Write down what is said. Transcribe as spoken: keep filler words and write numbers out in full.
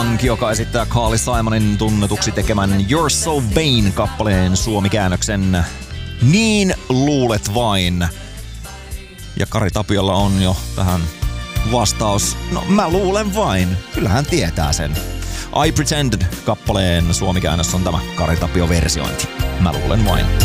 Monk, joka esittää Carly Simonin tunnetuksi tekemän You're So Vain -kappaleen suomikäännöksen Niin luulet vain. Ja Kari Tapiolla on jo tähän vastaus. No mä luulen vain. Kyllähän tietää sen. I Pretended -kappaleen suomikäännös on tämä Kari Tapio versiointi. Mä luulen vain.